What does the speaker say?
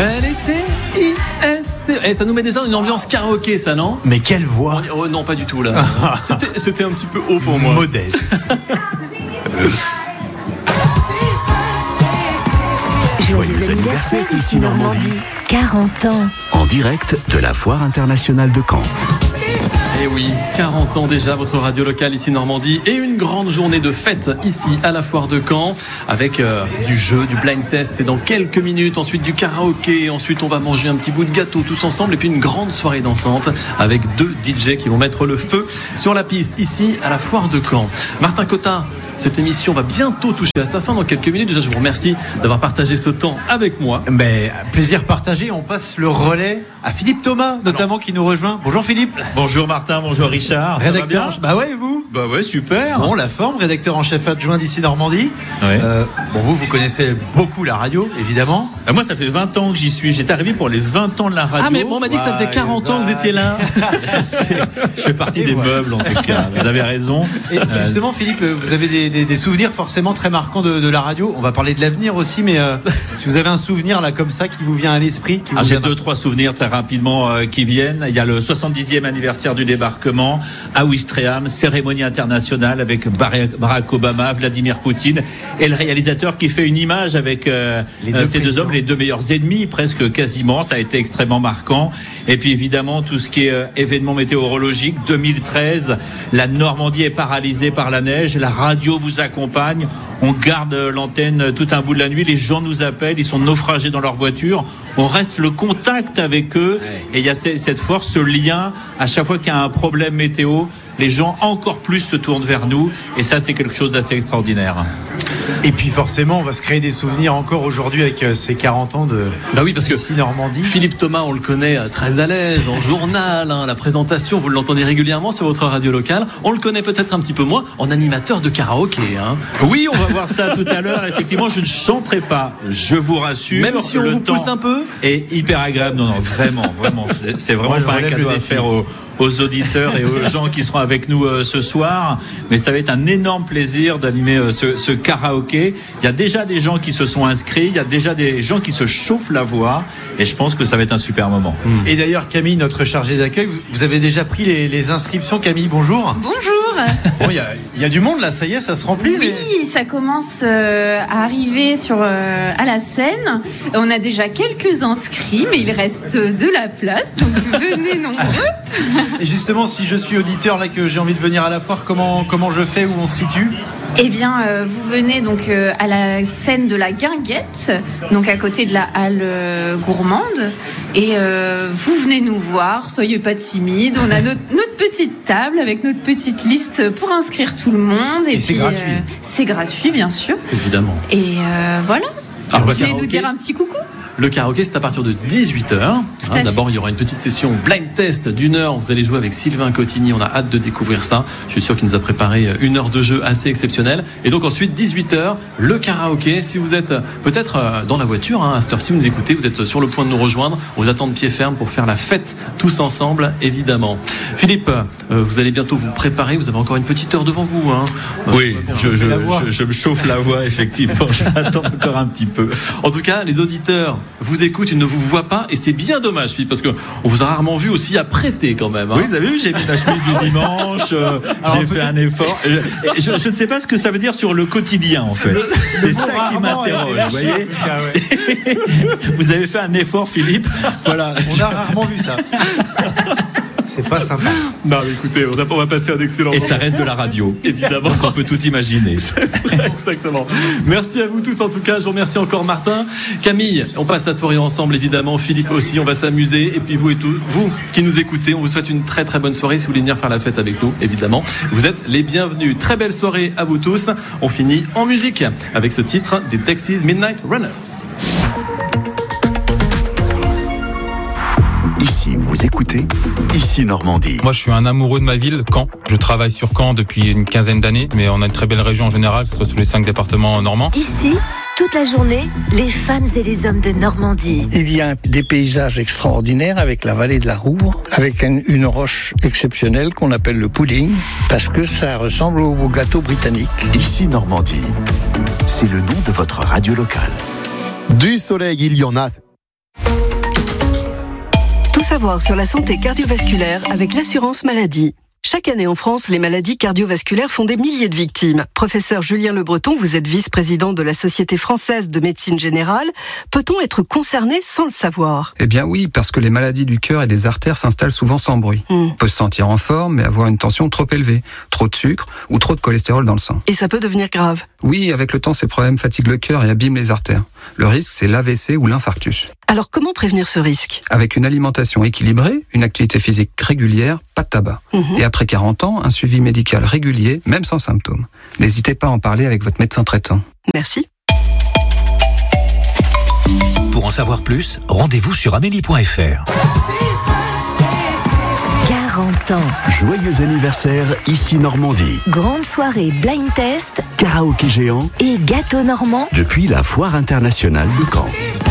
Elle était ISC. Et ça nous met déjà dans une ambiance karaoké, ça, non? Mais quelle voix! Oh, non, pas du tout, là. C'était un petit peu haut pour moi. Modeste. Joyeux anniversaire, ici Normandie. 40 ans. En direct de la Foire internationale de Caen. Et oui, 40 ans déjà, votre radio locale ici Normandie, et une grande journée de fête ici à la Foire de Caen, avec du jeu, du blind test, c'est dans quelques minutes, ensuite du karaoké, ensuite on va manger un petit bout de gâteau tous ensemble, et puis une grande soirée dansante avec 2 DJ qui vont mettre le feu sur la piste ici à la Foire de Caen. Martin Cotin, cette émission va bientôt toucher à sa fin dans quelques minutes. Déjà, je vous remercie d'avoir partagé ce temps avec moi. Mais plaisir partagé. On passe le relais à Philippe Thomas, notamment, qui nous rejoint. Bonjour Philippe. Bonjour Martin, bonjour Richard. Rédacteur. Bah ouais, et vous? Bah ouais, super. Bon, la forme, rédacteur en chef adjoint d'ici Normandie. Ouais. Bon, vous connaissez beaucoup la radio, évidemment. Moi, ça fait 20 ans que j'y suis. J'étais arrivé pour les 20 ans de la radio. Ah, mais on m'a dit que ça faisait 40 ans que vous étiez là. Je fais partie des meubles, en tout cas. Vous avez raison. Et justement, Philippe, vous avez des souvenirs forcément très marquants de la radio. On va parler de l'avenir aussi, mais si vous avez un souvenir là comme ça qui vous vient à l'esprit. J'ai 2-3 souvenirs très rapidement qui viennent. Il y a le 70e anniversaire du débarquement à Ouistreham, cérémonie internationale avec Barack Obama, Vladimir Poutine et le réalisateur qui fait une image avec ces 2 hommes, les 2 meilleurs ennemis presque quasiment. Ça a été extrêmement marquant. Et puis évidemment tout ce qui est événement météorologique. 2013, la Normandie est paralysée par la neige. La radio vous accompagne. On garde l'antenne tout un bout de la nuit. Les gens nous appellent, ils sont naufragés dans leur voiture. On reste le contact avec eux. Et il y a cette force, ce lien. À chaque fois qu'il y a un problème météo, les gens encore plus se tournent vers nous. Et ça, c'est quelque chose d'assez extraordinaire. Et puis forcément, on va se créer des souvenirs encore aujourd'hui avec ces 40 ans de oui, parce que ici Normandie. Philippe Thomas, on le connaît très à l'aise en journal, la présentation, vous l'entendez régulièrement sur votre radio locale. On le connaît peut-être un petit peu moins en animateur de karaoké. Oui, on va voir ça tout à l'heure. Effectivement, je ne chanterai pas, je vous rassure. Même si on vous pousse un peu. Et hyper agréable. Non, vraiment. C'est vraiment pas un cadeau à faire aux auditeurs et aux gens qui seront avec nous ce soir. Mais ça va être un énorme plaisir d'animer ce karaoké. Il y a déjà des gens qui se sont inscrits, il y a déjà des gens qui se chauffent la voix et je pense que ça va être un super moment. Et d'ailleurs, Camille, notre chargée d'accueil, vous avez déjà pris les inscriptions. Camille, bonjour. Bonjour. Bon, il y a du monde là, ça y est, ça se remplit. Oui, ça commence à arriver à la scène. On a déjà quelques inscrits, mais il reste de la place, donc venez nombreux. Et justement, si je suis auditeur là, que j'ai envie de venir à la foire, comment je fais, où on se situe? Eh bien, vous venez donc à la scène de la Guinguette, donc à côté de la halle gourmande, et vous venez nous voir, soyez pas timides. On a notre petite table avec notre petite liste pour inscrire tout le monde, et c'est puis gratuit. C'est gratuit, bien sûr. Évidemment. Et voilà. Alors, Vous venez nous dire un petit coucou. Le karaoké, c'est à partir de 18h. D'abord, il y aura une petite session blind test d'1 heure. Vous allez jouer avec Sylvain Cotigny. On a hâte de découvrir ça. Je suis sûr qu'il nous a préparé 1 heure de jeu assez exceptionnelle. Et donc ensuite, 18h, le karaoké. Si vous êtes peut-être dans la voiture, à cette heure-ci, vous nous écoutez, vous êtes sur le point de nous rejoindre. On vous attend de pied ferme pour faire la fête tous ensemble, évidemment. Philippe, vous allez bientôt vous préparer. Vous avez encore une petite heure devant vous. Oui, je me chauffe la voix, effectivement. Je vais attendre encore un petit peu. En tout cas, les auditeurs vous écoutent, ils ne vous voient pas, et c'est bien dommage, Philippe, parce qu'on vous a rarement vu aussi apprêter quand même. Oui, vous avez vu, j'ai mis la chemise du dimanche, j'ai fait un effort. Je ne sais pas ce que ça veut dire sur le quotidien, en fait. C'est ça qui m'interroge, vous voyez. Vous avez fait un effort, Philippe. Voilà. On a rarement vu ça. C'est pas sympa. Non, mais écoutez, on va passer un excellent moment. Et ça reste de la radio. Évidemment. Donc on peut tout imaginer. Exactement. Merci à vous tous en tout cas. Je vous remercie encore Martin. Camille, on passe la soirée ensemble évidemment. Philippe aussi, on va s'amuser. Et puis vous et tous, vous qui nous écoutez, on vous souhaite une très très bonne soirée. Si vous voulez venir faire la fête avec nous, évidemment, vous êtes les bienvenus. Très belle soirée à vous tous. On finit en musique avec ce titre des Texas Midnight Runners. Ici, vous écoutez Ici Normandie. Moi, je suis un amoureux de ma ville, Caen. Je travaille sur Caen depuis une quinzaine d'années, mais on a une très belle région en général, que ce soit sur les 5 départements normands. Ici, toute la journée, les femmes et les hommes de Normandie. Il y a des paysages extraordinaires avec la vallée de la Roure, avec une roche exceptionnelle qu'on appelle le pudding, parce que ça ressemble au gâteau britannique. Ici Normandie, c'est le nom de votre radio locale. Du soleil, il y en a. Tout savoir sur la santé cardiovasculaire avec l'assurance maladie. Chaque année en France, les maladies cardiovasculaires font des milliers de victimes. Professeur Julien Le Breton, vous êtes vice-président de la Société française de médecine générale. Peut-on être concerné sans le savoir ? Eh bien oui, parce que les maladies du cœur et des artères s'installent souvent sans bruit. On peut se sentir en forme, mais avoir une tension trop élevée, trop de sucre ou trop de cholestérol dans le sang. Et ça peut devenir grave. Oui, avec le temps, ces problèmes fatiguent le cœur et abîment les artères. Le risque, c'est l'AVC ou l'infarctus. Alors comment prévenir ce risque ? Avec une alimentation équilibrée, une activité physique régulière, pas de tabac. Et après 40 ans, un suivi médical régulier, même sans symptômes. N'hésitez pas à en parler avec votre médecin traitant. Merci. Pour en savoir plus, rendez-vous sur amélie.fr. 40 ans. Joyeux anniversaire, ici Normandie. Grande soirée blind test Karaoké géant et gâteau normand depuis la Foire internationale de Caen.